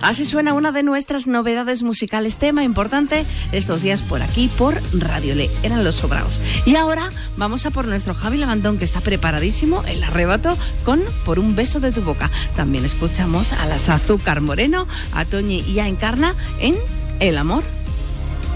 Así suena una de nuestras novedades musicales, tema importante estos días por aquí, por Radio Le. Eran Los Sobraos. Y ahora vamos a por nuestro Javi Levantón, que está preparadísimo, el arrebato, con Por un beso de tu boca. También escuchamos a las Azúcar Moreno, a Toñi y a Encarna en El amor